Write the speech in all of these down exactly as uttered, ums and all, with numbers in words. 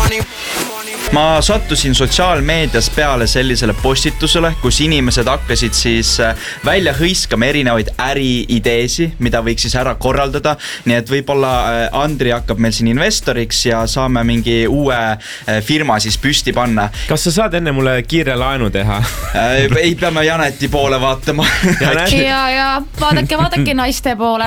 ma sattusin sotsiaalmeedias peale sellisele postitusele, kus inimesed hakkasid siis välja hõiskama erinevaid äriideesi, mida võiks siis ära korraldada. Nii et võib-olla Andri hakkab meil siin investoriks ja saame mingi uue firma siis püsti panna. Kas sa saad enne mulle kiire laenu teha? Ei peame Janeti poole vaatama. ja, ja vaadake, vaadake naiste poole.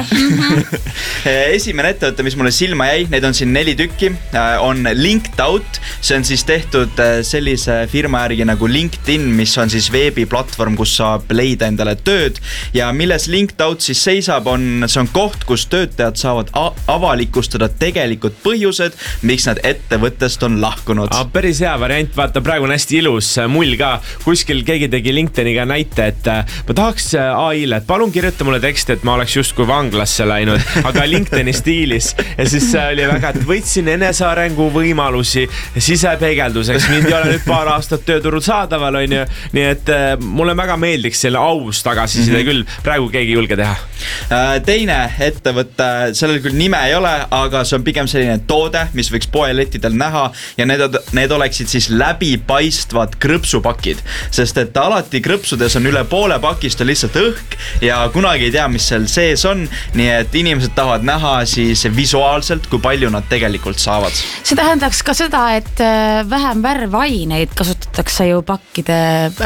Esimene ettevõte, mis mulle silma jäi, neid on siin neli tükki, on LinkedOut. See on siis tehtud sellise firma järgi nagu LinkedIn, mis on siis veebiplatvorm, kus saab leida endale tööd ja milles LinkedOut siis seisab, on, see on koht, kus töötajad saavad avalikustada tegelikud põhjused, miks nad ettevõttest on lahkunud. A, päris hea variant, vaata, praegu on hästi ilus mull ka. Kuskil keegi tegi LinkedIniga näite, et ma tahaks A I-le, et palun kirjuta mulle teksti, et ma oleks justkui vanglasse läinud, aga LinkedIni stiilis. Ja siis oli väga, et võtsin enesearengu võimalusi sisepeegelduseks. Mind ei ole nüüd paar aastat tööturul saadaval, on ju. Nii et mulle väga meeldiks selle aus tagasiside mm-hmm. küll. Praegu keegi ei julge teha. Teine ettevõte, sellel küll nime ei ole, aga see on pigem selline toode, mis võiks poelettidel näha ja need, need oleksid siis läbipaistvad krõpsupakid. Sest et alati krõpsudes on üle poole pakist on lihtsalt õhk ja kunagi ei tea, mis seal sees on. Nii et inimesed tahavad näha siis visuaalselt, kui palju nad tegelikult saavad. See tähendaks ka seda, et vähem värvaineid kasutatakse ju pakkide,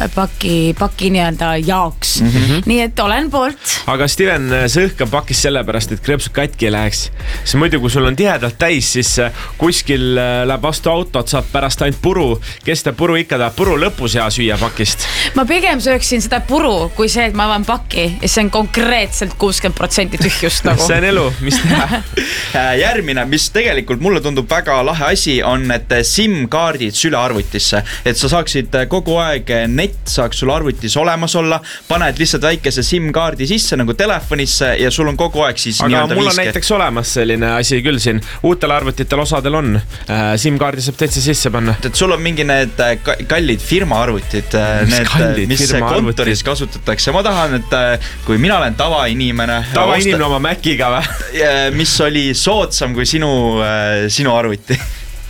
paki, paki nii-öelda jaoks. Mm-hmm. Nii et olen poolt. Aga Steven, see õhkab pakis sellepärast, et krõpsud katki ei läheks. See muidu, kui sul on tihedalt täis, siis kuskil läheb vastu autot, saab pärast ainult puru. Kes ta puru ikka tahab puru lõpus ja süüa pakist? Ma pigem sööksin seda puru, kui see, et ma avan pakki ja see on konkreetselt kuuskümmend protsenti tühjust nagu. See on elu, mis teha? Järgmine, mis tegelikult mulle tundub väga lahe asi, on, et SIM-kaardid sülearvutisse, et sa saaksid kogu aeg net saaks sul arvutis olemas olla, paned lihtsalt väikese SIM-kaardi sisse nagu telefonisse ja sul on kogu aeg siis aga mul on näiteks olemas selline asi küll siin, uutel arvutitel osadel on SIM-kaardi saab täitsa sisse panna. Et sul on mingi need kallid firmaarvutid, need, kallid mis kontoris kasutatakse. Ma tahan, et kui mina olen tavainimene tavainimene oma Maciga või? Mis oli soodsam kui sinu, sinu arvuti.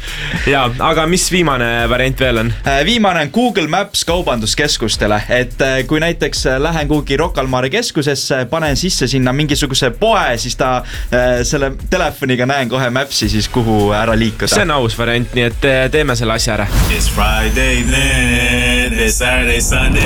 Ja, aga mis viimane variant veel on? Viimane on Google Maps kaubanduskeskustele, et kui näiteks lähen kuhugi Rocca al Mare keskusesse, panen sisse sinna mingisuguse poe, siis ta selle telefoniga näen kohe Mapsi siis kuhu ära liikuda. See on aus variant, nii et teeme selle asja ära. It's Friday then, it's Saturday, Sunday.